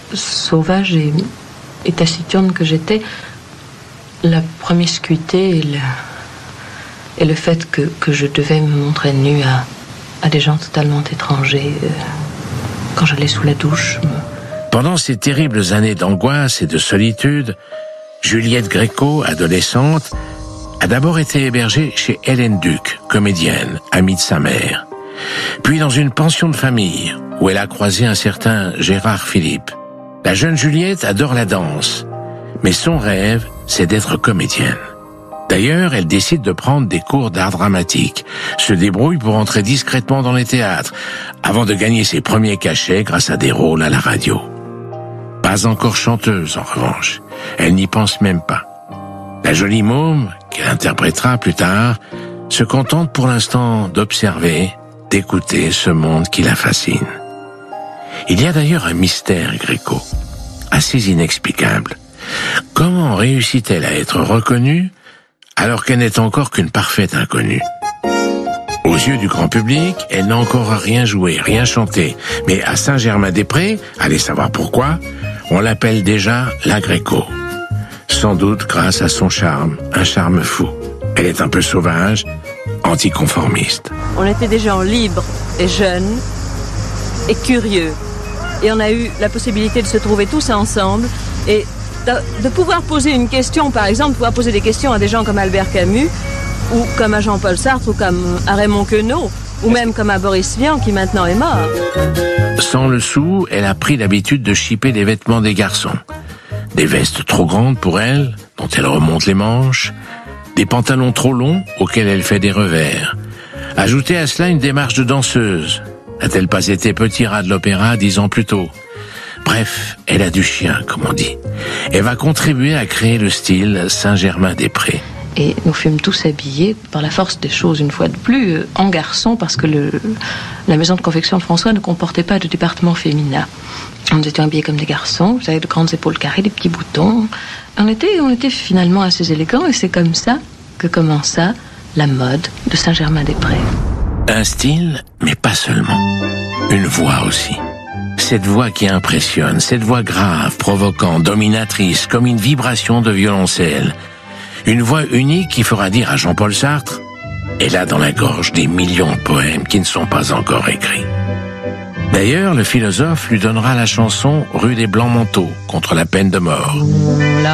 sauvage et taciturne que j'étais, la promiscuité et le fait que je devais me montrer nue à des gens totalement étrangers quand j'allais sous la douche. Pendant ces terribles années d'angoisse et de solitude, Juliette Gréco, adolescente, a d'abord été hébergée chez Hélène Duc, comédienne, amie de sa mère. Puis dans une pension de famille, où elle a croisé un certain Gérard Philippe. La jeune Juliette adore la danse, mais son rêve, c'est d'être comédienne. D'ailleurs, elle décide de prendre des cours d'art dramatique, se débrouille pour entrer discrètement dans les théâtres, avant de gagner ses premiers cachets grâce à des rôles à la radio. Pas encore chanteuse, en revanche. Elle n'y pense même pas. La jolie môme, qu'elle interprétera plus tard, se contente pour l'instant d'observer, d'écouter ce monde qui la fascine. Il y a d'ailleurs un mystère Gréco, assez inexplicable. Comment réussit-elle à être reconnue alors qu'elle n'est encore qu'une parfaite inconnue? Aux yeux du grand public, elle n'a encore rien joué, rien chanté. Mais à Saint-Germain-des-Prés, allez savoir pourquoi, on l'appelle déjà la Gréco. Sans doute grâce à son charme, un charme fou. Elle est un peu sauvage, anticonformiste. On était des gens libres et jeunes et curieux. Et on a eu la possibilité de se trouver tous ensemble et de pouvoir poser une question, par exemple, pouvoir poser des questions à des gens comme Albert Camus, ou comme à Jean-Paul Sartre, ou comme à Raymond Queneau, ou même comme à Boris Vian, qui maintenant est mort. Sans le sou, elle a pris l'habitude de chiper les vêtements des garçons. Des vestes trop grandes pour elle, dont elle remonte les manches, des pantalons trop longs, auxquels elle fait des revers. Ajoutez à cela une démarche de danseuse. N'a-t-elle pas été petit rat de l'opéra 10 ans plus tôt? Bref, elle a du chien, comme on dit. Elle va contribuer à créer le style Saint-Germain-des-Prés. Et nous fûmes tous habillés, par la force des choses, une fois de plus, en garçons, parce que la maison de confection de François ne comportait pas de département féminin. Nous étions habillés comme des garçons, j'avais de grandes épaules carrées, des petits boutons. On était finalement assez élégants, et c'est comme ça que commença la mode de Saint-Germain-des-Prés. Un style, mais pas seulement. Une voix aussi. Cette voix qui impressionne, cette voix grave, provocante, dominatrice, comme une vibration de violoncelle. Une voix unique qui fera dire à Jean-Paul Sartre « Elle a dans la gorge des millions de poèmes qui ne sont pas encore écrits ». D'ailleurs, le philosophe lui donnera la chanson « Rue des Blancs-Manteaux » contre la peine de mort.